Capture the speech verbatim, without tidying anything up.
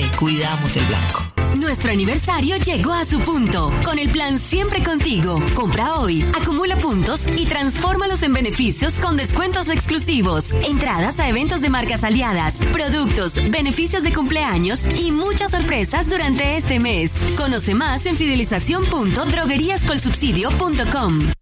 cuidamos el blanco. Nuestro aniversario llegó a su punto. Con el plan Siempre Contigo. Compra hoy, acumula puntos y transfórmalos en beneficios con descuentos exclusivos. Entradas a eventos de marcas aliadas, productos, beneficios de cumpleaños y muchas sorpresas durante este mes. Conoce más en fidelización punto droguerías colsubsidio punto com.